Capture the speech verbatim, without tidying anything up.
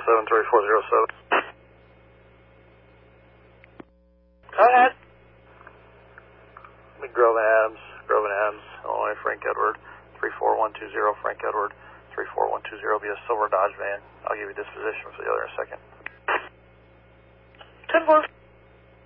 seven three four zero seven. Go ahead. Grove and Adams, Grove and Adams, Illinois, Frank Edward, three four one two zero, Frank Edward, three four one two zero, be a silver Dodge van. I'll give you disposition for the other in a second. ten four.